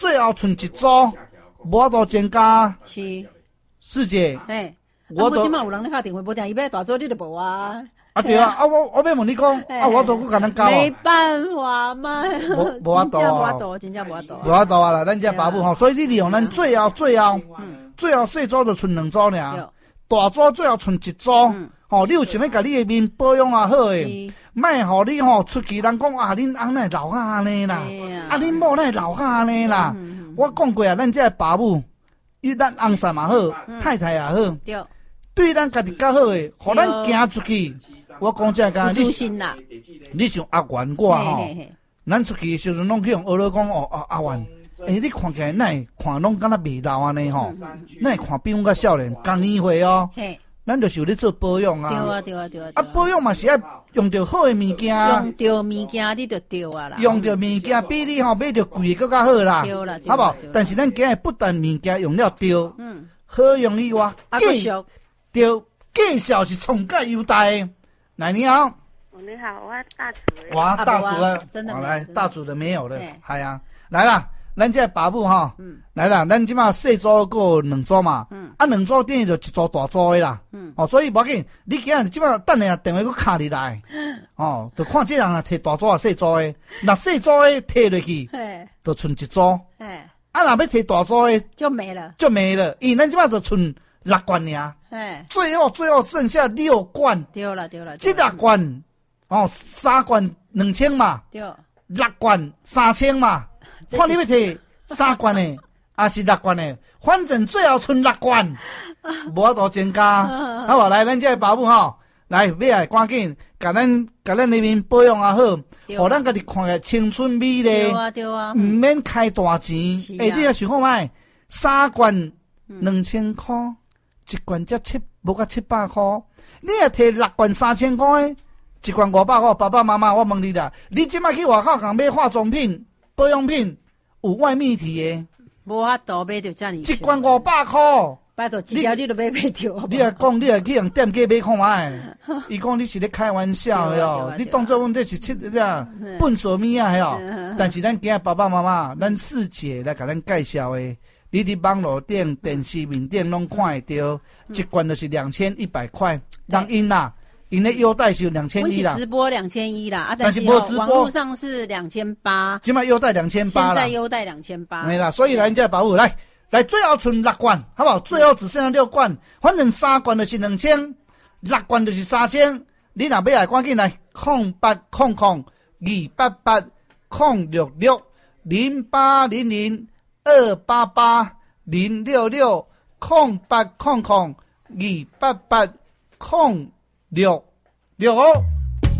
最后剩一组，无法度增加。 是， 师姐， 我即马有人咧打电话，无定伊要大组，你就无啊。 对啊，我要问你讲，我都甲咱交啊。 没办法嘛， 无法度啊， 真正无法度， 无法度啊啦，咱这爸母吼，所以你利用咱最后细组就剩2组尔，大组最后剩1组。吼，你有想要甲你的面保养啊好诶，莫互你吼出去人讲啊，恁翁哪会老啊安尼啦，啊恁某哪会老啊安尼啦。我讲过啊，咱这爸母，咱翁婿嘛好，太太也好，对咱家己较好诶，互咱行出去。我讲这个，你像阿元我吼，咱出去的时阵拢去用学了讲哦，阿元，你看起来哪会看拢敢若未老安尼吼，哪会看比阮较少年，刚年岁哦。咱就是有咧做保养啊，对啊，保养嘛是要用到好的物件， 用到物件你就对啊啦， 用到物件比你吼买到贵的更较好啦，好不好？但是咱今日不但物件用了对，好用以外，对，介绍是从价优待。来，你好， 你好，我大厨的， 哇，大厨的， 真的， 来，大厨的没有了，系啊，来啦。咱这爸母吼，来啦，咱即马细组个2组嘛，啊2组等于就1组大组的啦，所以无要紧，你今日即马等下电话佫卡入来，就看这人啊摕大组啊细组的，若细组的摕落去，就剩1组，若要摕大组的就没了， 因为咱即马就剩6罐尔，最后剩下6罐， 对了， 这6罐，3罐2000嘛，6罐3000嘛。看你要摕3罐的，还是6罐的，反正最后剩6罐，无法度增加。好无？来，咱这爸母吼，来买来赶紧，甲咱那面保养啊好，互咱家己看起来青春美丽。 对啊， 唔免开大钱。你若想看卖，3罐2000块，1罐才无甲700块。你若摕6罐3000块，1罐500块，爸爸妈妈，我问你啦，你即摆去外口共买化妆品、保养品？有外面体的， 无法度买着遮尔 ，1罐500块， 拜托，一条你都买着。 你若讲，你若去用店家买看卖，伊讲你是咧开玩笑哟，你当作阮这是这笨蛇咪啊哟。但是咱今日爸爸妈妈，咱师姐来甲咱介绍的，你伫网络顶、电视面顶拢看会到，1罐就是2100块，人因啦。因咧优待是2100啦， 直播2100啦，但是网络上是2800， 今麦优待2800啦， 现在优待2800， 没啦，所以咱这保护来最后剩6罐，好不好？最后只剩下6罐，反正3罐就是2000，6罐就是3000，你若买来赶紧来0800-288-0660888-066-288-066。